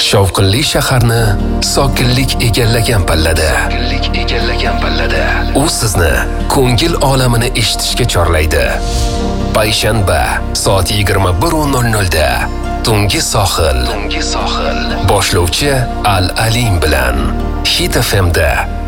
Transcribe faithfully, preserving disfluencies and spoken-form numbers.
Shovqinli shaharni sokinlik egallagan pallada. Sokinlik egallagan pallada. U sizni ko'ngil olamini eshitishga chorlaydi. Payshanba soat yigirma bir nol nol da Tungi sohil. Tungi sohil. Boshlovchi Al Alim bilan Hit F M da